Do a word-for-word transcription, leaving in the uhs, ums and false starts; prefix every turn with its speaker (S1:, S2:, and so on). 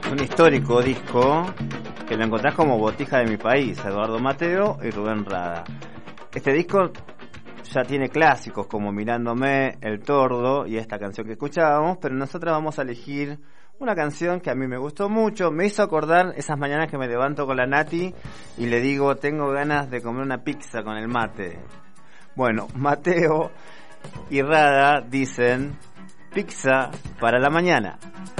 S1: un histórico disco que lo encontrás como Botija de mi país, Eduardo Mateo y Rubén Rada. Este disco ya tiene clásicos como Mirándome, El Tordo y esta canción que escuchábamos, pero nosotros vamos a elegir una canción que a mí me gustó mucho, me hizo acordar esas mañanas que me levanto con la Nati y le digo, tengo ganas de comer una pizza con el mate. Bueno, Mateo y Rada dicen, pizza para la mañana.